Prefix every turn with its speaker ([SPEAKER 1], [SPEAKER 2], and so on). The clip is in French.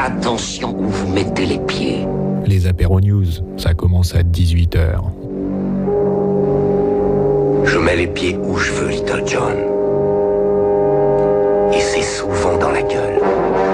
[SPEAKER 1] Attention où vous mettez les pieds.
[SPEAKER 2] Les apéros news, ça commence à 18h.
[SPEAKER 1] Je mets les pieds où je veux, Little John. Et c'est souvent dans la gueule.